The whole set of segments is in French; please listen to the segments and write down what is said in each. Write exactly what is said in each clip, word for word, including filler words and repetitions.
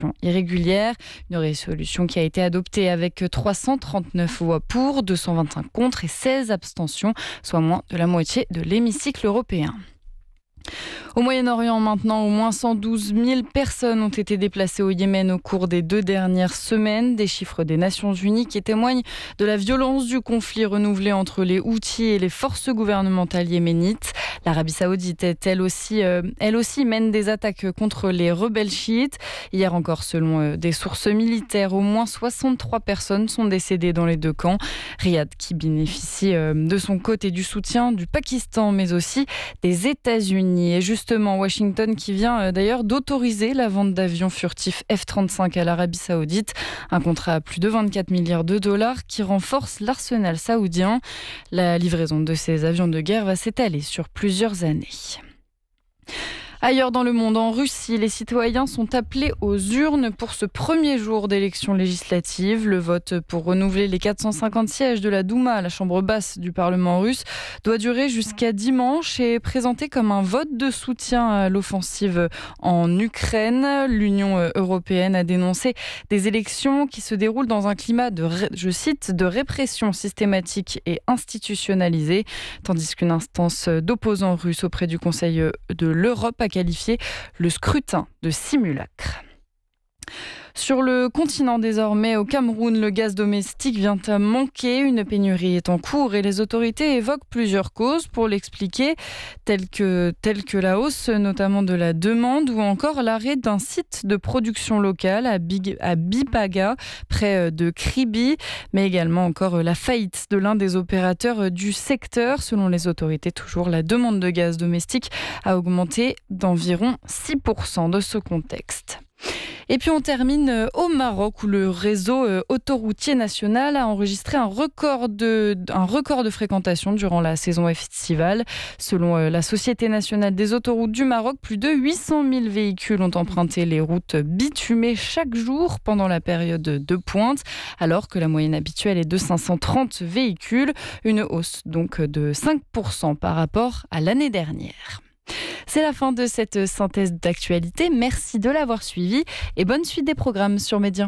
irrégulière. Une résolution qui a été adoptée avec trois cent trente-neuf voix pour, deux cent vingt-cinq contre et seize abstentions, soit moins de la moitié de l'hémicycle européen. Au Moyen-Orient maintenant, au moins cent douze mille personnes ont été déplacées au Yémen au cours des deux dernières semaines. Des chiffres des Nations Unies qui témoignent de la violence du conflit renouvelé entre les Houthis et les forces gouvernementales yéménites. L'Arabie Saoudite, est, elle, aussi, euh, elle aussi mène des attaques contre les rebelles chiites. Hier encore, selon euh, des sources militaires, au moins soixante-trois personnes sont décédées dans les deux camps. Riyad qui bénéficie euh, de son côté du soutien du Pakistan, mais aussi des États-Unis. Et justement, Washington qui vient euh, d'ailleurs d'autoriser la vente d'avions furtifs F trente-cinq à l'Arabie Saoudite. Un contrat à plus de vingt-quatre milliards de dollars qui renforce l'arsenal saoudien. La livraison de ces avions de guerre va s'étaler sur plusieurs années. Ailleurs dans le monde, en Russie, les citoyens sont appelés aux urnes pour ce premier jour d'élection législative. Le vote pour renouveler les quatre cent cinquante sièges de la Douma, la chambre basse du Parlement russe, doit durer jusqu'à dimanche et est présenté comme un vote de soutien à l'offensive en Ukraine. L'Union européenne a dénoncé des élections qui se déroulent dans un climat de, je cite, de répression systématique et institutionnalisée, tandis qu'une instance d'opposants russes auprès du Conseil de l'Europe a qualifié le scrutin de simulacre. Sur le continent désormais, au Cameroun, le gaz domestique vient à manquer. Une pénurie est en cours et les autorités évoquent plusieurs causes pour l'expliquer, telles que, telles que la hausse notamment de la demande ou encore l'arrêt d'un site de production locale à, Big, à Bipaga, près de Kribi, mais également encore la faillite de l'un des opérateurs du secteur. Selon les autorités, toujours la demande de gaz domestique a augmenté d'environ six pour cent de ce contexte. Et puis on termine au Maroc où le réseau autoroutier national a enregistré un record de, un record de fréquentation durant la saison estivale. Selon la Société nationale des autoroutes du Maroc, plus de huit cent mille véhicules ont emprunté les routes bitumées chaque jour pendant la période de pointe, alors que la moyenne habituelle est de cinq cent trente véhicules, une hausse donc de cinq pour cent par rapport à l'année dernière. C'est la fin de cette synthèse d'actualité. Merci de l'avoir suivi et bonne suite des programmes sur Média.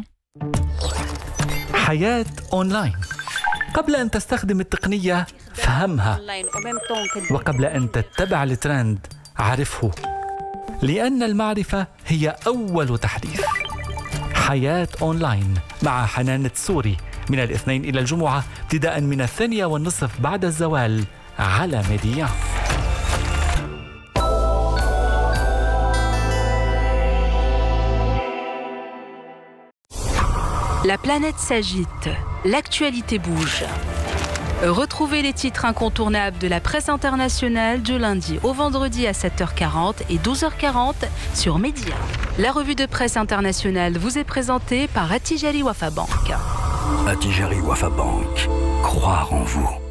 حياة أونلاين. قبل أن تستخدم التقنية فهمها، وقبل أن تتبع الترند عرفه، لأن المعرفة هي أول تحديث. حياة أونلاين مع حنان التسوري من الاثنين إلى الجمعة ابتداء من الثانية والنصف بعد الزوال على ميديا. La planète s'agite, l'actualité bouge. Retrouvez les titres incontournables de la presse internationale du lundi au vendredi à sept heures quarante et douze heures quarante sur Média. La revue de presse internationale vous est présentée par Attijari Wafa Bank. Attijari Wafa Bank, croire en vous.